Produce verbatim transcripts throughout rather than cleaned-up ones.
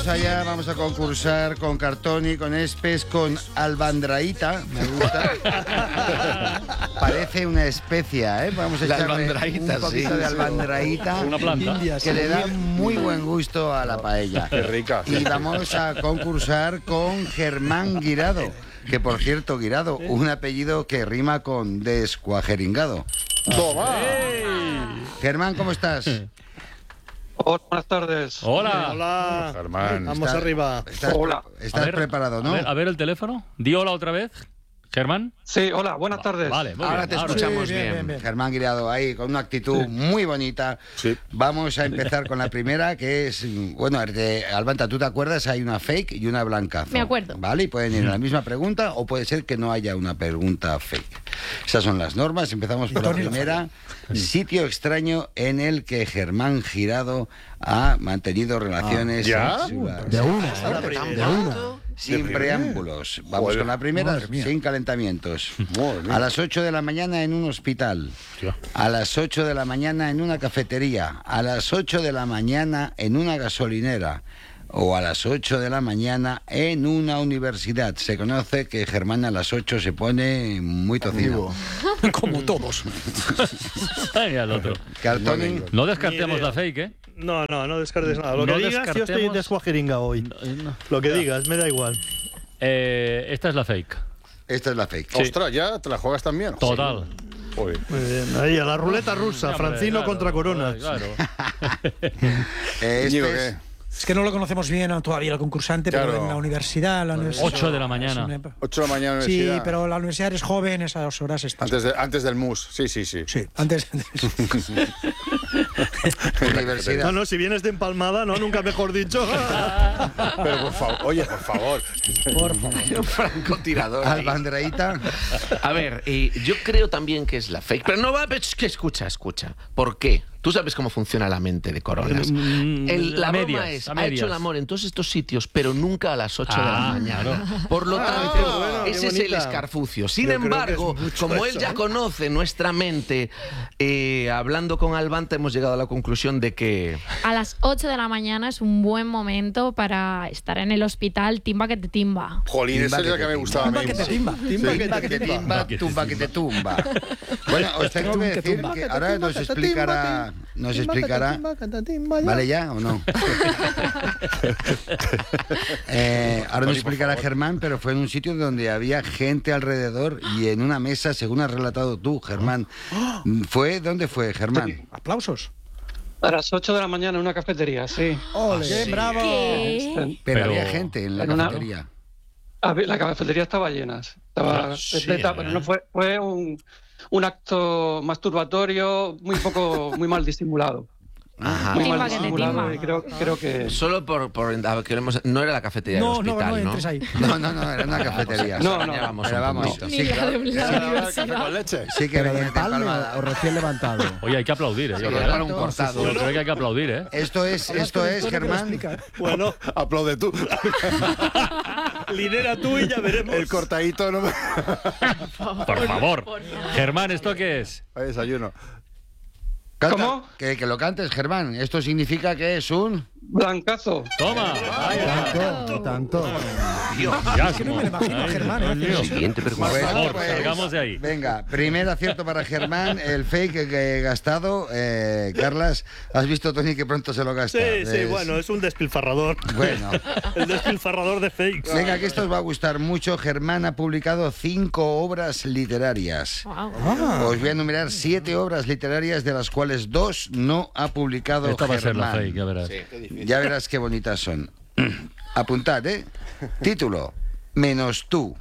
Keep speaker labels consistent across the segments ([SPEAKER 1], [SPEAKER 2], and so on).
[SPEAKER 1] Vamos allá, vamos a concursar con Cartoni, con Espes, con albandraíta. Me gusta. Parece una especia, ¿eh? Vamos a echarle un poquito
[SPEAKER 2] sí,
[SPEAKER 1] de albandraíta.
[SPEAKER 3] Una planta.
[SPEAKER 1] Que le da muy buen gusto a la paella.
[SPEAKER 2] Qué rica.
[SPEAKER 1] Y vamos a concursar con Germán Guirado. Que por cierto, Guirado, un apellido que rima con descuajeringado.
[SPEAKER 2] ¡Toma!
[SPEAKER 1] Germán, ¿cómo estás?
[SPEAKER 4] Hola, buenas tardes.
[SPEAKER 3] Hola.
[SPEAKER 2] Hola, Germán.
[SPEAKER 5] Vamos
[SPEAKER 1] Está-
[SPEAKER 5] arriba.
[SPEAKER 1] Estás,
[SPEAKER 4] Hola.
[SPEAKER 1] estás
[SPEAKER 3] A ver,
[SPEAKER 1] preparado, ¿no?
[SPEAKER 3] A ver, a ver el teléfono. Di hola otra vez, Germán.
[SPEAKER 4] Sí, hola, buenas tardes.
[SPEAKER 3] Vale, muy
[SPEAKER 2] Ahora
[SPEAKER 3] bien.
[SPEAKER 2] te escuchamos
[SPEAKER 5] Sí, bien,
[SPEAKER 2] bien.
[SPEAKER 5] bien, bien.
[SPEAKER 1] Germán Guirado ahí con una actitud muy bonita.
[SPEAKER 2] Sí.
[SPEAKER 1] Vamos a empezar con la primera, que es, bueno, de, Albanta, ¿tú te acuerdas? Hay una fake y una blancazo.
[SPEAKER 6] Me acuerdo.
[SPEAKER 1] Vale, y pueden ir en la misma pregunta o puede ser que no haya una pregunta fake. Esas son las normas. Empezamos por la
[SPEAKER 5] Tony lo
[SPEAKER 1] primera. Sitio extraño en el que Germán Girado ha mantenido relaciones
[SPEAKER 2] ¿ya?
[SPEAKER 1] sexuales.
[SPEAKER 5] De una, ¿eh? De una.
[SPEAKER 1] Sin preámbulos. Vamos
[SPEAKER 2] Joder.
[SPEAKER 1] con la primera,
[SPEAKER 5] Madre mía.
[SPEAKER 1] sin calentamientos.
[SPEAKER 2] Madre mía.
[SPEAKER 1] A las ocho de la mañana en un hospital. A las ocho de la mañana en una cafetería. A las ocho de la mañana en una gasolinera. O a las ocho de la mañana en una universidad. Se conoce que Germán a las ocho se pone muy tocido.
[SPEAKER 5] Como todos.
[SPEAKER 3] Ay, al otro.
[SPEAKER 1] Cartoni,
[SPEAKER 3] No descartemos
[SPEAKER 5] Ni idea.
[SPEAKER 3] la fake, ¿eh?
[SPEAKER 5] No, no, no descartes nada. Lo
[SPEAKER 3] No
[SPEAKER 5] que digas, yo estoy
[SPEAKER 3] descartemos-
[SPEAKER 5] de suajeringa hoy.
[SPEAKER 3] No.
[SPEAKER 5] Lo que digas, me da igual.
[SPEAKER 3] Eh, esta es la fake.
[SPEAKER 1] esta es la fake.
[SPEAKER 2] Ostras, ¿ya te la juegas también?
[SPEAKER 3] Total.
[SPEAKER 2] Joder.
[SPEAKER 5] Muy bien. Ahí, a la ruleta rusa.
[SPEAKER 3] Hombre,
[SPEAKER 5] Francino
[SPEAKER 3] claro,
[SPEAKER 5] contra Corona.
[SPEAKER 3] Claro.
[SPEAKER 1] Eh,
[SPEAKER 2] Íñigo,
[SPEAKER 1] este es-
[SPEAKER 2] ¿qué?
[SPEAKER 7] Es que no lo conocemos bien aún todavía el concursante,
[SPEAKER 2] Claro.
[SPEAKER 7] pero en la universidad... La universidad
[SPEAKER 3] Ocho de la mañana.
[SPEAKER 7] es una-
[SPEAKER 2] ocho de la mañana
[SPEAKER 7] Sí,
[SPEAKER 2] universidad.
[SPEAKER 7] pero la universidad es joven, esas horas estás...
[SPEAKER 2] Antes, de- antes del mus, sí, sí, sí.
[SPEAKER 7] Sí, antes...
[SPEAKER 1] Universidad.
[SPEAKER 5] No, no, si vienes de empalmada, no, nunca mejor dicho.
[SPEAKER 2] Pero por favor, oye, por favor.
[SPEAKER 7] Por favor.
[SPEAKER 8] Francotirador. ahí.
[SPEAKER 1] Albandraíta.
[SPEAKER 8] A ver, eh, yo creo también que es la fake. Pero no va, pero es que escucha, escucha. ¿Por qué? Tú sabes cómo funciona la mente de Coronas.
[SPEAKER 3] Mm,
[SPEAKER 8] El- la
[SPEAKER 3] a
[SPEAKER 8] broma
[SPEAKER 3] medias,
[SPEAKER 8] es,
[SPEAKER 3] a
[SPEAKER 8] ha
[SPEAKER 3] medias.
[SPEAKER 8] hecho el amor en todos estos sitios, pero nunca a las ocho de la
[SPEAKER 3] Ah,
[SPEAKER 8] mañana.
[SPEAKER 3] claro.
[SPEAKER 8] Por lo
[SPEAKER 5] Ah,
[SPEAKER 8] tanto,
[SPEAKER 5] qué bueno, qué
[SPEAKER 8] ese es el
[SPEAKER 5] bonita.
[SPEAKER 8] escarfucio. Sin
[SPEAKER 5] Yo creo que
[SPEAKER 8] embargo,
[SPEAKER 5] es mucho
[SPEAKER 8] como él
[SPEAKER 5] eso,
[SPEAKER 8] ya
[SPEAKER 5] ¿eh?
[SPEAKER 8] conoce nuestra mente, eh, hablando con Albanta hemos llegado a la conclusión de que...
[SPEAKER 6] A las ocho de la mañana es un buen momento para estar en el hospital, timba que te timba.
[SPEAKER 2] Jolín, esa es la que me gustaba a mí.
[SPEAKER 7] Timba que te timba.
[SPEAKER 5] Timba que
[SPEAKER 1] Timba
[SPEAKER 5] te
[SPEAKER 1] que te
[SPEAKER 5] timba.
[SPEAKER 1] timba, tumba que te tumba. Bueno, os tengo que decir que ahora nos explicará, nos explicará, ¿vale ya o no? Eh, ahora nos explicará Germán, pero fue en un sitio donde había gente alrededor y en una mesa, según has relatado tú, Germán. ¿Fue? ¿Dónde fue, Germán?
[SPEAKER 7] Aplausos.
[SPEAKER 4] A las ocho de la mañana en una cafetería, sí.
[SPEAKER 7] ¡Ole! ¡Bravo!
[SPEAKER 6] ¿Qué?
[SPEAKER 1] Pero,
[SPEAKER 3] Pero-
[SPEAKER 1] había gente en la
[SPEAKER 4] en una-
[SPEAKER 1] cafetería.
[SPEAKER 4] A ver, la cafetería estaba llena. Estaba
[SPEAKER 3] Sí,
[SPEAKER 4] repleta,
[SPEAKER 3] ¿eh?
[SPEAKER 4] pero no fue, fue un, un acto masturbatorio muy poco, muy mal disimulado.
[SPEAKER 8] Ajá.
[SPEAKER 4] Muy
[SPEAKER 6] Timba
[SPEAKER 4] mal
[SPEAKER 6] que te
[SPEAKER 4] disimulado
[SPEAKER 6] timba.
[SPEAKER 4] y creo, creo que...
[SPEAKER 8] Solo por... por a ver, queremos- no era la cafetería
[SPEAKER 7] No,
[SPEAKER 8] del
[SPEAKER 7] no,
[SPEAKER 8] hospital,
[SPEAKER 7] no
[SPEAKER 8] ¿no?
[SPEAKER 7] entres ahí.
[SPEAKER 1] No, no, no, era una cafetería.
[SPEAKER 4] No, no.
[SPEAKER 8] Ya vamos
[SPEAKER 1] Pero
[SPEAKER 8] un
[SPEAKER 1] vamos.
[SPEAKER 8] poquito.
[SPEAKER 6] Ni la de la
[SPEAKER 2] Café
[SPEAKER 6] universidad.
[SPEAKER 2] con leche.
[SPEAKER 1] Sí que venía de Palmada.
[SPEAKER 5] recién levantado?
[SPEAKER 3] Oye, hay que aplaudir, ¿eh? Yo
[SPEAKER 1] Sí,
[SPEAKER 3] creo,
[SPEAKER 1] para un cortado.
[SPEAKER 3] yo creo que hay que aplaudir, ¿eh?
[SPEAKER 1] Esto es, esto es, Germán.
[SPEAKER 5] Bueno,
[SPEAKER 2] Aplaude tú.
[SPEAKER 5] lidera tú y ya veremos.
[SPEAKER 2] El cortadito no me...
[SPEAKER 3] Por favor. Germán, ¿esto qué es?
[SPEAKER 2] Hay desayuno.
[SPEAKER 1] Canta,
[SPEAKER 4] ¿Cómo?
[SPEAKER 1] Que, que lo cantes, Germán. Esto significa que es un...
[SPEAKER 4] Blancazo.
[SPEAKER 3] Toma. Ahí está.
[SPEAKER 5] Tanto, tanto.
[SPEAKER 3] Ya,
[SPEAKER 7] que no me lo imagino a Germán, ¿eh?
[SPEAKER 3] Dios mío.
[SPEAKER 8] Siguiente pregunta.
[SPEAKER 3] Por favor,
[SPEAKER 1] pues,
[SPEAKER 3] salgamos de ahí.
[SPEAKER 1] Venga, primer acierto para Germán, el fake que he gastado. Eh, Carlas, ¿has visto, Tony, que pronto se lo gasta?
[SPEAKER 5] Sí, sí,
[SPEAKER 1] Es-
[SPEAKER 5] bueno, es un despilfarrador.
[SPEAKER 1] Bueno.
[SPEAKER 5] El despilfarrador de fakes.
[SPEAKER 1] Venga, que esto os va a gustar mucho. Germán ha publicado cinco obras literarias.
[SPEAKER 6] Wow.
[SPEAKER 1] Os voy a enumerar siete obras literarias, de las cuales dos no ha publicado
[SPEAKER 3] Esta va a ser la
[SPEAKER 1] Germán.
[SPEAKER 3] fake, ya verás.
[SPEAKER 1] Ya verás qué bonitas son. Apuntad, ¿eh? Título: Menos tú.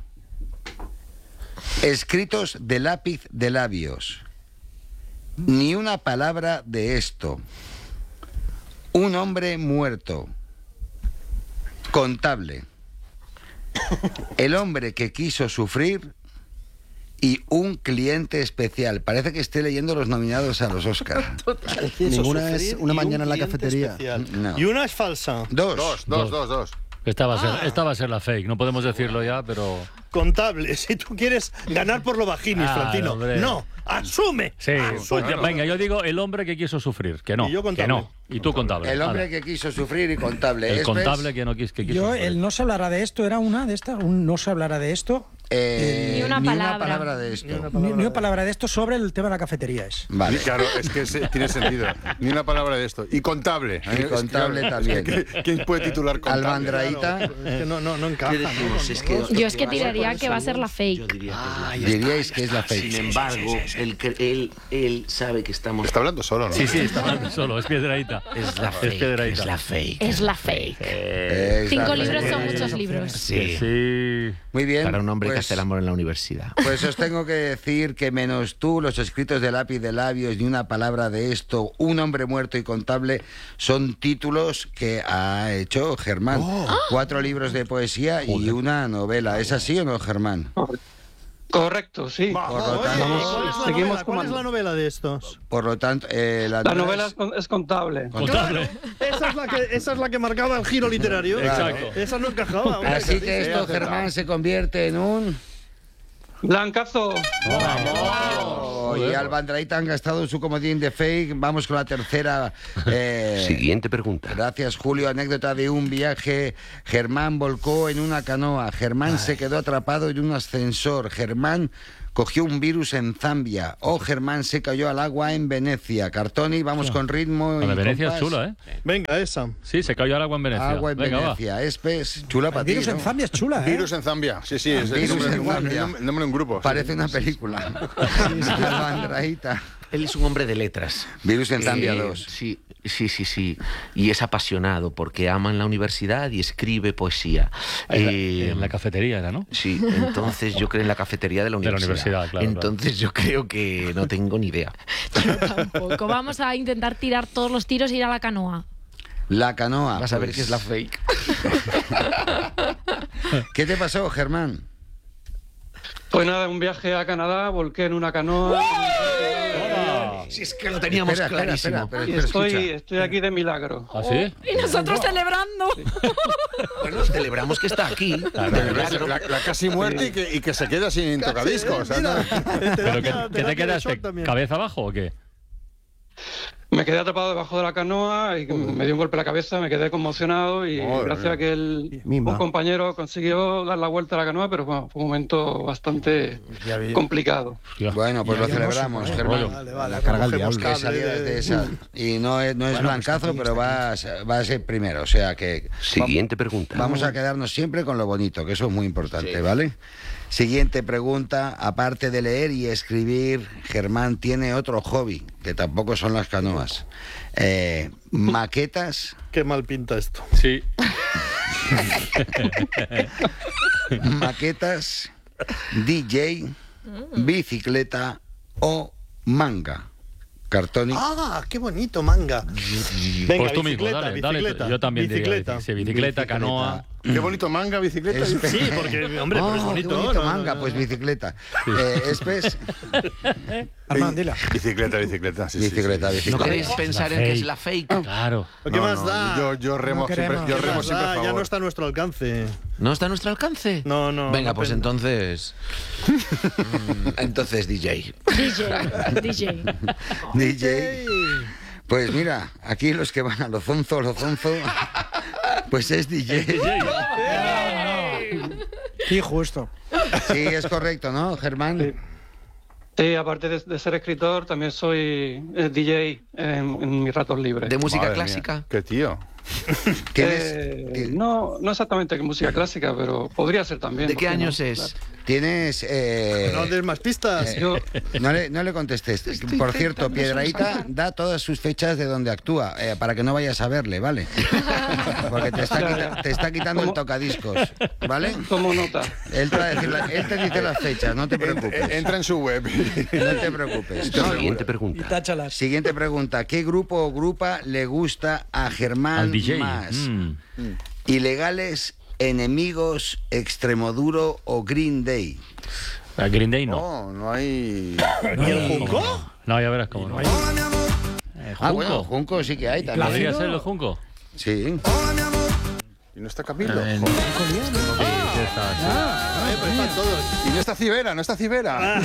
[SPEAKER 1] Escritos de lápiz de labios. Ni una palabra de esto. Un hombre muerto. Contable. El hombre que quiso sufrir. Y un cliente especial. Parece que esté leyendo los nominados a los Oscar.
[SPEAKER 5] Ninguna es una mañana en la cafetería.
[SPEAKER 1] No.
[SPEAKER 5] Y una es falsa.
[SPEAKER 1] Dos.
[SPEAKER 2] Dos, dos, dos, dos.
[SPEAKER 3] Esta va, a ser, esta va a ser la fake, no podemos decirlo ya, pero...
[SPEAKER 5] Contable. Si tú quieres ganar por lo bajinis,
[SPEAKER 3] Ah,
[SPEAKER 5] Francino.
[SPEAKER 3] hombre.
[SPEAKER 5] No, asume.
[SPEAKER 3] Sí,
[SPEAKER 5] Asume.
[SPEAKER 3] pues ya- venga, yo digo el hombre que quiso sufrir, que no,
[SPEAKER 5] Y yo
[SPEAKER 3] que
[SPEAKER 5] contable.
[SPEAKER 3] no. Y tú contable.
[SPEAKER 1] El hombre
[SPEAKER 3] Vale.
[SPEAKER 1] que quiso sufrir y contable.
[SPEAKER 3] El
[SPEAKER 1] Espes,
[SPEAKER 3] contable que no quiso. Que quiso
[SPEAKER 7] Yo,
[SPEAKER 3] sufrir.
[SPEAKER 7] el no se hablará de esto, era una de estas, un no se hablará de esto.
[SPEAKER 1] eh,
[SPEAKER 6] Ni una
[SPEAKER 1] ni
[SPEAKER 6] palabra.
[SPEAKER 1] una palabra de esto.
[SPEAKER 7] Ni, ni una palabra de esto sobre el tema de la cafetería es.
[SPEAKER 1] Vale.
[SPEAKER 2] Claro, es que se- tiene sentido. Ni una palabra de esto. Y contable.
[SPEAKER 1] Y contable
[SPEAKER 2] Claro,
[SPEAKER 1] también.
[SPEAKER 2] es que- ¿Quién puede titular contable?
[SPEAKER 1] Albandraíta,
[SPEAKER 5] Es que no, no, no encaja.
[SPEAKER 8] ¿Qué
[SPEAKER 5] ¿no?
[SPEAKER 8] decimos? Es que
[SPEAKER 6] Yo es que tiraría que va a ser la fake.
[SPEAKER 8] Yo diría que es la fake.
[SPEAKER 1] diríais que es la fake.
[SPEAKER 8] Sin embargo, él, cre- él, él sabe que estamos...
[SPEAKER 2] Está hablando solo, ¿no?
[SPEAKER 3] Sí, sí, está hablando solo. Es Piedrahíta.
[SPEAKER 8] Es la
[SPEAKER 3] Es
[SPEAKER 8] fake.
[SPEAKER 3] Piedrahíta.
[SPEAKER 8] Es la fake.
[SPEAKER 6] Es la fake.
[SPEAKER 1] Es
[SPEAKER 6] Cinco
[SPEAKER 1] la
[SPEAKER 6] libros
[SPEAKER 1] fake.
[SPEAKER 6] son muchos libros.
[SPEAKER 8] Sí.
[SPEAKER 3] Sí.
[SPEAKER 1] Muy bien.
[SPEAKER 8] Para un hombre que
[SPEAKER 1] pues-
[SPEAKER 8] hace el amor en la universidad.
[SPEAKER 1] Pues os tengo que decir que menos tú, los escritos de lápiz de labios, ni una palabra de esto, un hombre muerto y contable, son títulos que ha hecho Germán. Cuatro libros de poesía y una novela. ¿Es así o no, Germán?
[SPEAKER 4] Correcto, sí.
[SPEAKER 5] Va,
[SPEAKER 1] Por lo
[SPEAKER 5] oye,
[SPEAKER 1] tanto-
[SPEAKER 5] ¿cuál es la
[SPEAKER 4] Seguimos
[SPEAKER 5] novela? ¿Cuál es
[SPEAKER 4] comando.
[SPEAKER 5] la novela de estos?
[SPEAKER 1] Por lo tanto, eh, la,
[SPEAKER 4] La novela es, con- es contable.
[SPEAKER 3] Contable.
[SPEAKER 5] Esa es la que, esa es la que marcaba el giro literario.
[SPEAKER 3] Exacto.
[SPEAKER 5] Esa no encajaba. hombre.
[SPEAKER 1] Así que esto, Germán, se convierte en un...
[SPEAKER 4] Blancazo.
[SPEAKER 1] Oh, y Albandraíta han gastado su comodín de fake. Vamos con la tercera. eh,
[SPEAKER 9] Siguiente pregunta.
[SPEAKER 1] Gracias, Julio. Anécdota de un viaje. Germán volcó en una canoa. Germán se quedó atrapado en un ascensor. Germán cogió un virus en Zambia. O Germán se cayó al agua en Venecia. Cartoni, vamos con ritmo.
[SPEAKER 3] La
[SPEAKER 1] y
[SPEAKER 3] de Venecia es
[SPEAKER 1] compás.
[SPEAKER 3] chula, ¿eh?
[SPEAKER 5] Venga, esa.
[SPEAKER 3] Sí, se cayó el agua en Venecia.
[SPEAKER 1] Agua en
[SPEAKER 3] Venga,
[SPEAKER 1] Venecia. Espes, chula para
[SPEAKER 7] El
[SPEAKER 1] ti,
[SPEAKER 7] virus en
[SPEAKER 1] ¿no?
[SPEAKER 7] Zambia es chula, ¿eh?
[SPEAKER 2] Virus en Zambia. Sí, sí, es el
[SPEAKER 1] Virus
[SPEAKER 2] nombre,
[SPEAKER 1] en
[SPEAKER 2] el nombre-
[SPEAKER 1] Zambia.
[SPEAKER 2] el nombre- el nombre de un grupo. sí.
[SPEAKER 1] Parece una película. Albandraíta.
[SPEAKER 8] Él es un hombre de letras.
[SPEAKER 1] Virus en Zambia
[SPEAKER 8] Eh,
[SPEAKER 1] dos.
[SPEAKER 8] Sí, sí, sí, sí. Y es apasionado porque ama en la universidad y escribe poesía.
[SPEAKER 3] En la-
[SPEAKER 8] Eh,
[SPEAKER 3] en la cafetería era, ¿no?
[SPEAKER 8] Sí, entonces yo creo en la cafetería de la
[SPEAKER 3] De la
[SPEAKER 8] universidad.
[SPEAKER 3] universidad, claro,
[SPEAKER 8] Entonces yo creo que no tengo ni idea.
[SPEAKER 6] Yo tampoco. Vamos a intentar tirar todos los tiros e ir a la canoa.
[SPEAKER 1] La canoa.
[SPEAKER 8] Vas a ver
[SPEAKER 1] pues.
[SPEAKER 8] que es la fake.
[SPEAKER 1] ¿Qué te pasó, Germán?
[SPEAKER 4] Pues nada, un viaje a Canadá, volqué en una canoa.
[SPEAKER 8] Si es que lo teníamos
[SPEAKER 1] Espera, espera,
[SPEAKER 8] clarísimo.
[SPEAKER 1] espera, espera,
[SPEAKER 4] Y
[SPEAKER 1] espera,
[SPEAKER 4] estoy,
[SPEAKER 1] escucha.
[SPEAKER 4] estoy aquí de milagro.
[SPEAKER 3] ¿Ah, sí?
[SPEAKER 6] Y nosotros celebrando.
[SPEAKER 8] Bueno, celebramos que está aquí. de milagro.
[SPEAKER 2] La, la casi muerte y que, y que se queda sin tocadiscos.
[SPEAKER 5] Mira,
[SPEAKER 2] anda.
[SPEAKER 3] ¿Pero
[SPEAKER 5] terapia-
[SPEAKER 3] qué, qué te
[SPEAKER 5] terapia de
[SPEAKER 3] quedaste?
[SPEAKER 5] shock también.
[SPEAKER 3] ¿Cabeza abajo o qué?
[SPEAKER 4] Me quedé atrapado debajo de la canoa y me dio un golpe en la cabeza, me quedé conmocionado y
[SPEAKER 2] Madre
[SPEAKER 4] gracias
[SPEAKER 2] mía.
[SPEAKER 4] a que el,
[SPEAKER 5] Mima.
[SPEAKER 4] un compañero consiguió dar la vuelta a la canoa, pero bueno, fue un momento bastante complicado.
[SPEAKER 1] Bueno, pues lo celebramos, Germán.
[SPEAKER 5] Vale, vale.
[SPEAKER 2] carga el
[SPEAKER 5] recogemos
[SPEAKER 2] diablo.
[SPEAKER 1] Que
[SPEAKER 5] cable.
[SPEAKER 1] salías de esa. Y no es, no es blancazo, pero va a, ser- va a ser primero. O sea que
[SPEAKER 9] Siguiente pregunta.
[SPEAKER 1] vamos a quedarnos siempre con lo bonito, que eso es muy importante, ¿vale? Siguiente pregunta. Aparte de leer y escribir, Germán tiene otro hobby, que tampoco son las canoas. Eh, maquetas,
[SPEAKER 5] Qué mal pinta esto.
[SPEAKER 3] Sí.
[SPEAKER 1] maquetas, D J, bicicleta o manga. Cartoni.
[SPEAKER 5] Ah, qué bonito, manga. Venga,
[SPEAKER 3] Pues tú mismo,
[SPEAKER 5] bicicleta,
[SPEAKER 3] dale, dale.
[SPEAKER 5] bicicleta,
[SPEAKER 3] Yo también
[SPEAKER 5] bicicleta.
[SPEAKER 3] diría. Sí, bicicleta, canoa.
[SPEAKER 2] Qué bonito manga, bicicleta.
[SPEAKER 1] Es-
[SPEAKER 5] Sí, porque, hombre, pero es
[SPEAKER 1] Oh,
[SPEAKER 5] bonito.
[SPEAKER 1] qué bonito
[SPEAKER 5] ¿no?
[SPEAKER 1] manga,
[SPEAKER 5] No,
[SPEAKER 1] pues
[SPEAKER 5] no.
[SPEAKER 1] bicicleta. Eh, Espes,
[SPEAKER 7] Armand, dila.
[SPEAKER 2] Bicicleta, bicicleta. Sí, sí,
[SPEAKER 1] bicicleta,
[SPEAKER 2] sí.
[SPEAKER 8] ¿No
[SPEAKER 1] bicicleta.
[SPEAKER 8] queréis pensar en que es la fake?
[SPEAKER 3] Claro.
[SPEAKER 5] ¿Qué
[SPEAKER 2] No,
[SPEAKER 5] más
[SPEAKER 2] no,
[SPEAKER 5] da?
[SPEAKER 2] Yo, yo remo
[SPEAKER 7] No
[SPEAKER 2] siempre,
[SPEAKER 7] queremos.
[SPEAKER 2] yo
[SPEAKER 7] ¿Qué
[SPEAKER 2] remo
[SPEAKER 5] más
[SPEAKER 2] siempre a
[SPEAKER 5] da?
[SPEAKER 2] favor.
[SPEAKER 5] Ya no está a nuestro alcance.
[SPEAKER 8] ¿No está a nuestro alcance?
[SPEAKER 5] No, no.
[SPEAKER 8] Venga,
[SPEAKER 5] una
[SPEAKER 8] pues
[SPEAKER 5] pena.
[SPEAKER 8] entonces. Mm, entonces, D J.
[SPEAKER 6] D J. D J.
[SPEAKER 1] D J. Pues mira, aquí los que van a lo zonzo, lo zonzo, pues es D J.
[SPEAKER 7] Sí, justo.
[SPEAKER 1] Sí, es correcto, ¿no, Germán?
[SPEAKER 4] Sí, aparte de, de ser escritor, también soy eh, D J en, en mis ratos libres.
[SPEAKER 8] ¿De música
[SPEAKER 2] Madre mía,
[SPEAKER 8] clásica?
[SPEAKER 2] Qué tío.
[SPEAKER 1] ¿Tienes,
[SPEAKER 4] Eh,
[SPEAKER 1] ti-
[SPEAKER 4] no, no exactamente música clásica, pero podría ser también.
[SPEAKER 8] ¿De
[SPEAKER 4] ¿por
[SPEAKER 8] qué
[SPEAKER 4] no?
[SPEAKER 8] años es?
[SPEAKER 1] tienes eh,
[SPEAKER 5] No des más pistas.
[SPEAKER 4] Yo,
[SPEAKER 1] no, le, no le contestes. Por cierto, Piedrahíta da todas sus fechas de donde actúa, eh, para que no vayas a verle, ¿vale? Porque te está, quita- te está quitando el tocadiscos, ¿vale?
[SPEAKER 4] tomo nota.
[SPEAKER 1] Él te, va a decir la- él te dice las fechas, no te preocupes.
[SPEAKER 2] Entra en su web.
[SPEAKER 1] No te preocupes.
[SPEAKER 9] Siguiente
[SPEAKER 7] Y
[SPEAKER 9] pregunta.
[SPEAKER 7] táchalas.
[SPEAKER 1] Siguiente pregunta. ¿Qué grupo o grupa le gusta a Germán
[SPEAKER 3] Al D J.
[SPEAKER 1] más?
[SPEAKER 3] Mm.
[SPEAKER 1] ¿Ilegales, Enemigos, Extremoduro o Green Day?
[SPEAKER 3] A Green Day no.
[SPEAKER 2] No, no hay.
[SPEAKER 5] ¿Y el Junco?
[SPEAKER 3] No, ya verás cómo no. Eh,
[SPEAKER 1] Ah,
[SPEAKER 3] Junco.
[SPEAKER 1] bueno, Junco sí que hay también.
[SPEAKER 3] ¿Podría ser el Junco?
[SPEAKER 1] Sí.
[SPEAKER 2] Y no está Camilo.
[SPEAKER 3] Eh,
[SPEAKER 2] Joder.
[SPEAKER 3] sí, está, sí.
[SPEAKER 5] Ah, pues están todos.
[SPEAKER 2] Y no está Cibera, no está Cibera.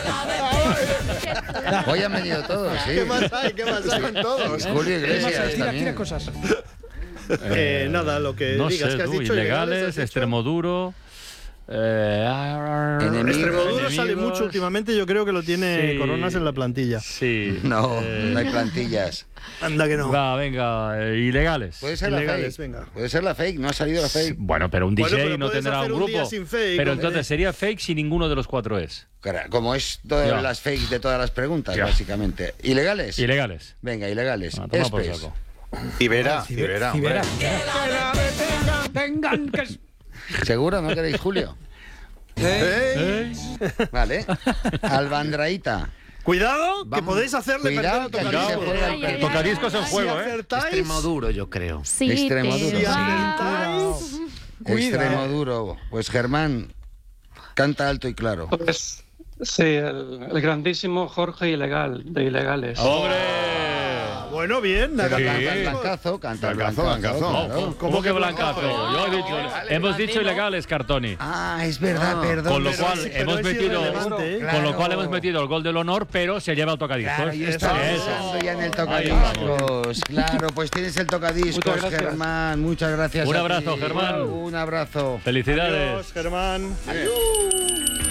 [SPEAKER 1] Hoy han venido todos, sí.
[SPEAKER 5] ¿Qué más hay? ¿Qué más hay?
[SPEAKER 2] Están todos.
[SPEAKER 1] Julio Iglesias
[SPEAKER 7] Tira,
[SPEAKER 1] también.
[SPEAKER 7] tira cosas.
[SPEAKER 5] Eh, nada, lo que
[SPEAKER 3] No
[SPEAKER 5] digas
[SPEAKER 3] sé,
[SPEAKER 5] que has
[SPEAKER 3] tú,
[SPEAKER 5] dicho.
[SPEAKER 3] ilegales,
[SPEAKER 5] ¿has dicho?
[SPEAKER 3] Extremoduro. Eh,
[SPEAKER 1] Enemigos.
[SPEAKER 5] Extremoduro sale
[SPEAKER 3] enemigos.
[SPEAKER 5] mucho últimamente, yo creo que lo tiene
[SPEAKER 3] Sí.
[SPEAKER 5] Coronas en la plantilla.
[SPEAKER 3] Sí.
[SPEAKER 1] No,
[SPEAKER 3] eh,
[SPEAKER 1] no hay plantillas.
[SPEAKER 5] Anda que no.
[SPEAKER 3] Va, venga, eh, ilegales.
[SPEAKER 1] Puede ser la
[SPEAKER 5] Ilegales,
[SPEAKER 1] fake.
[SPEAKER 5] venga.
[SPEAKER 1] Puede ser la fake, no ha salido la fake.
[SPEAKER 3] Bueno, pero un D J
[SPEAKER 5] Bueno, pero
[SPEAKER 3] no
[SPEAKER 5] puedes
[SPEAKER 3] tendrá
[SPEAKER 5] hacer
[SPEAKER 3] un
[SPEAKER 5] un día
[SPEAKER 3] grupo.
[SPEAKER 5] sin fake,
[SPEAKER 3] pero
[SPEAKER 5] hombre.
[SPEAKER 3] entonces sería fake si ninguno de los cuatro es.
[SPEAKER 1] Cara, como es todas
[SPEAKER 3] Ya.
[SPEAKER 1] las fakes de todas las preguntas,
[SPEAKER 3] Ya.
[SPEAKER 1] básicamente. ¿Ilegales?
[SPEAKER 3] Ilegales.
[SPEAKER 1] Venga, ilegales.
[SPEAKER 3] Ah, toma por
[SPEAKER 1] Espes.
[SPEAKER 3] saco.
[SPEAKER 2] Cibera, Cibera, hombre.
[SPEAKER 7] Cibera. Vengan, que...
[SPEAKER 1] ¿Seguro? ¿No queréis Julio?
[SPEAKER 3] ¿Eh?
[SPEAKER 1] Vale. Albandraíta.
[SPEAKER 5] Cuidado, que
[SPEAKER 1] Vamos.
[SPEAKER 5] podéis hacerle
[SPEAKER 1] Cuidado,
[SPEAKER 5] perder
[SPEAKER 1] que
[SPEAKER 5] a
[SPEAKER 1] aquí se
[SPEAKER 5] tocadiscos.
[SPEAKER 1] juega el
[SPEAKER 6] Ay, ay,
[SPEAKER 3] El tocadiscos en
[SPEAKER 5] Si
[SPEAKER 3] juego, ¿eh?
[SPEAKER 5] acertáis,
[SPEAKER 8] Extremoduro, yo creo.
[SPEAKER 6] Sí,
[SPEAKER 1] Extremoduro.
[SPEAKER 6] te
[SPEAKER 5] si
[SPEAKER 6] va.
[SPEAKER 5] acertáis,
[SPEAKER 1] Extremo duro. Pues Germán, canta alto y claro.
[SPEAKER 4] Pues sí, el, el grandísimo Jorge Ilegal, de Ilegales.
[SPEAKER 3] ¡Hombre!
[SPEAKER 5] bueno, bien.
[SPEAKER 1] Pero
[SPEAKER 5] nada,
[SPEAKER 3] Sí.
[SPEAKER 1] canta el
[SPEAKER 5] tocadiscos.
[SPEAKER 1] blancazo, canta el
[SPEAKER 2] Blancazo,
[SPEAKER 1] blancazo.
[SPEAKER 2] blancazo.
[SPEAKER 1] claro.
[SPEAKER 3] ¿Cómo que blancazo? Yo he dicho, hemos dicho ilegales, Cartoni.
[SPEAKER 1] Ah, es verdad, perdón.
[SPEAKER 3] Con lo
[SPEAKER 5] pero
[SPEAKER 3] cual
[SPEAKER 5] sí, pero
[SPEAKER 3] hemos
[SPEAKER 5] es
[SPEAKER 3] metido,
[SPEAKER 5] irrelevante, ¿eh?
[SPEAKER 3] con lo cual
[SPEAKER 1] Claro.
[SPEAKER 3] hemos metido el gol del honor, pero se lleva el tocadiscos.
[SPEAKER 1] Claro, yo estaba
[SPEAKER 3] Eso.
[SPEAKER 1] pensando ya en el
[SPEAKER 3] Ahí
[SPEAKER 1] tocadiscos. Claro, pues tienes el tocadiscos,
[SPEAKER 4] Muchas gracias.
[SPEAKER 1] Germán. Muchas gracias.
[SPEAKER 3] Un
[SPEAKER 1] a
[SPEAKER 3] abrazo,
[SPEAKER 1] ti.
[SPEAKER 3] Germán.
[SPEAKER 1] Un abrazo.
[SPEAKER 3] Felicidades.
[SPEAKER 5] Adiós, Germán.
[SPEAKER 1] Adiós.